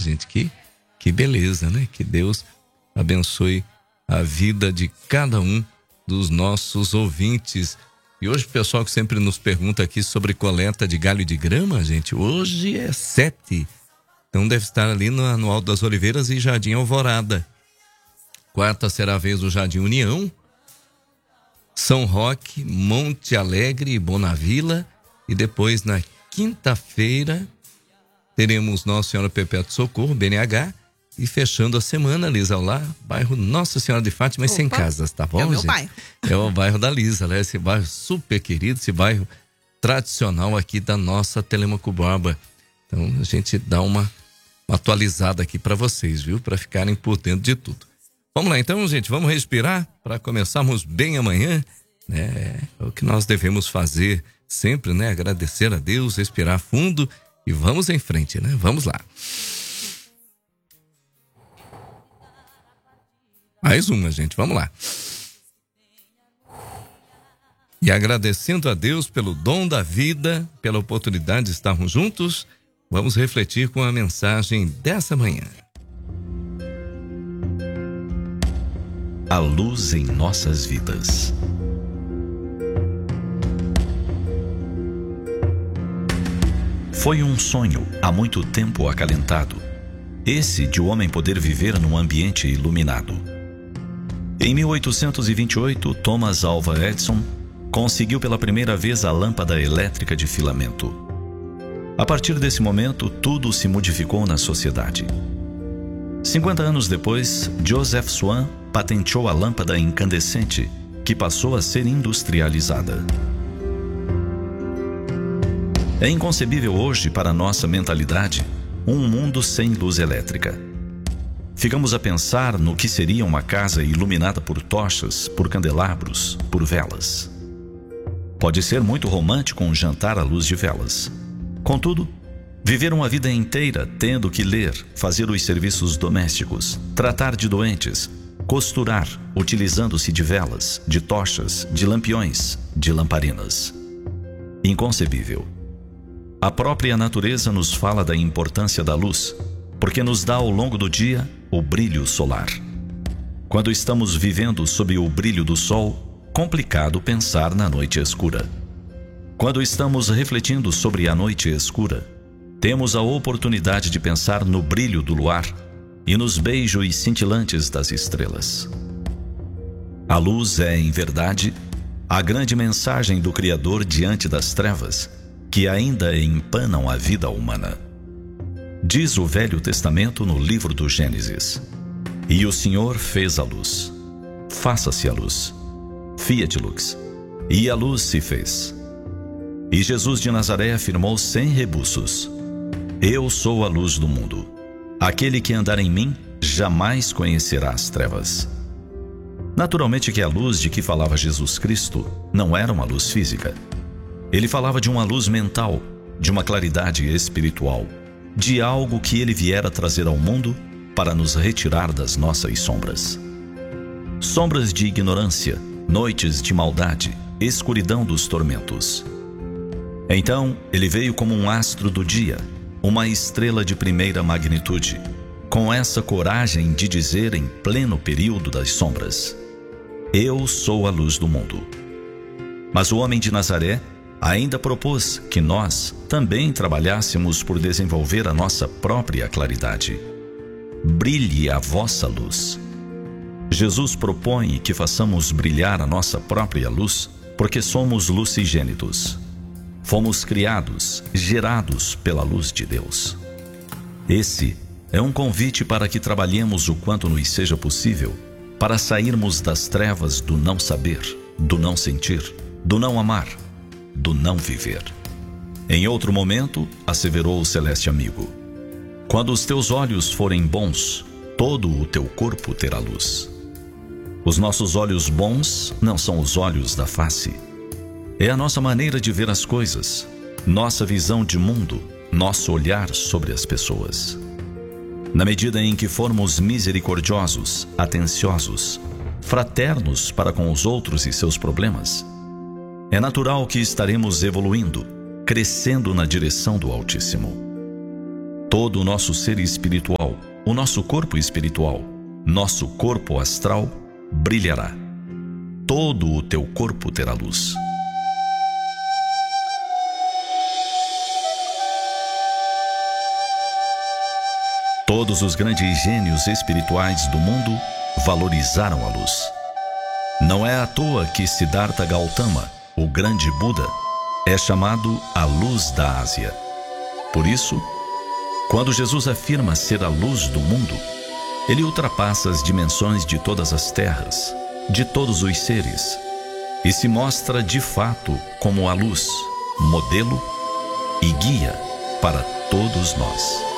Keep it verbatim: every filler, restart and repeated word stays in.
gente? Que, que beleza, né? Que Deus abençoe a vida de cada um dos nossos ouvintes. E hoje o pessoal que sempre nos pergunta aqui sobre coleta de galho de grama, gente, hoje é sete. Então deve estar ali no, no Alto das Oliveiras e Jardim Alvorada. Quarta será a vez do Jardim União, São Roque, Monte Alegre e Bonavila. E depois, na quinta-feira, teremos Nossa Senhora Perpétua Socorro, B N H. E fechando a semana, Lisa, lá, bairro Nossa Senhora de Fátima e Sem Casas, tá bom, é o meu gente? bairro. É o bairro da Lisa, né? Esse bairro super querido, esse bairro tradicional aqui da nossa Telêmaco Borba. Então, a gente dá uma, uma atualizada aqui para vocês, viu? Para ficarem por dentro de tudo. Vamos lá, então, gente, vamos respirar para começarmos bem amanhã, né? É o que nós devemos fazer sempre, né? Agradecer a Deus, respirar fundo e vamos em frente, né? Vamos lá. Mais uma, gente, vamos lá. E agradecendo a Deus pelo dom da vida, pela oportunidade de estarmos juntos, vamos refletir com a mensagem dessa manhã. A luz em nossas vidas. Foi um sonho há muito tempo acalentado, esse de o homem poder viver num ambiente iluminado. Em mil oitocentos e vinte e oito, Thomas Alva Edison conseguiu pela primeira vez a lâmpada elétrica de filamento. A partir desse momento, tudo se modificou na sociedade. cinquenta anos depois, Joseph Swan patenteou a lâmpada incandescente, que passou a ser industrializada. É inconcebível hoje para nossa mentalidade um mundo sem luz elétrica. Ficamos a pensar no que seria uma casa iluminada por tochas, por candelabros, por velas. Pode ser muito romântico um jantar à luz de velas. Contudo, viver uma vida inteira tendo que ler, fazer os serviços domésticos, tratar de doentes, costurar, utilizando-se de velas, de tochas, de lampiões, de lamparinas. Inconcebível. A própria natureza nos fala da importância da luz, porque nos dá ao longo do dia o brilho solar. Quando estamos vivendo sob o brilho do sol, complicado pensar na noite escura. Quando estamos refletindo sobre a noite escura, temos a oportunidade de pensar no brilho do luar e nos beijos cintilantes das estrelas. A luz é, em verdade, a grande mensagem do Criador diante das trevas, que ainda empanam a vida humana. Diz o Velho Testamento no livro do Gênesis: E o Senhor fez a luz. Faça-se a luz. Fiat lux. E a luz se fez. E Jesus de Nazaré afirmou sem rebuços: Eu sou a luz do mundo. Aquele que andar em mim jamais conhecerá as trevas. Naturalmente que a luz de que falava Jesus Cristo não era uma luz física. Ele falava de uma luz mental, de uma claridade espiritual, de algo que ele viera trazer ao mundo para nos retirar das nossas sombras. Sombras de ignorância, noites de maldade, escuridão dos tormentos. Então, ele veio como um astro do dia, uma estrela de primeira magnitude, com essa coragem de dizer em pleno período das sombras: Eu sou a luz do mundo. Mas o homem de Nazaré ainda propôs que nós também trabalhássemos por desenvolver a nossa própria claridade. Brilhe a vossa luz. Jesus propõe que façamos brilhar a nossa própria luz, porque somos lucigênitos. Fomos criados, gerados pela luz de Deus. Esse é um convite para que trabalhemos o quanto nos seja possível para sairmos das trevas do não saber, do não sentir, do não amar, do não viver. Em outro momento, asseverou o celeste amigo: Quando os teus olhos forem bons, todo o teu corpo terá luz. Os nossos olhos bons não são os olhos da face. É a nossa maneira de ver as coisas, nossa visão de mundo, nosso olhar sobre as pessoas. Na medida em que formos misericordiosos, atenciosos, fraternos para com os outros e seus problemas, é natural que estaremos evoluindo, crescendo na direção do Altíssimo. Todo o nosso ser espiritual, o nosso corpo espiritual, nosso corpo astral brilhará. Todo o teu corpo terá luz. Todos os grandes gênios espirituais do mundo valorizaram a luz. Não é à toa que Siddhartha Gautama, o grande Buda, é chamado a luz da Ásia. Por isso, quando Jesus afirma ser a luz do mundo, ele ultrapassa as dimensões de todas as terras, de todos os seres, e se mostra de fato como a luz, modelo e guia para todos nós.